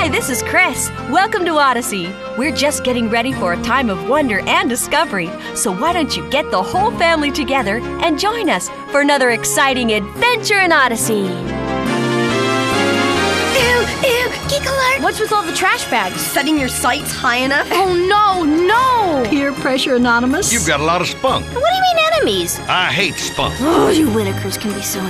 Hi, this is Chris. Welcome to Odyssey. We're just getting ready for a time of wonder and discovery. So why don't you get the whole family together and join us for another exciting adventure in Odyssey? Ew, geek alert! What's with all the trash bags? Setting your sights high enough? Oh, no! Peer pressure anonymous? You've got a lot of spunk. What do you mean enemies? I hate spunk. Oh, you Whitakers can be so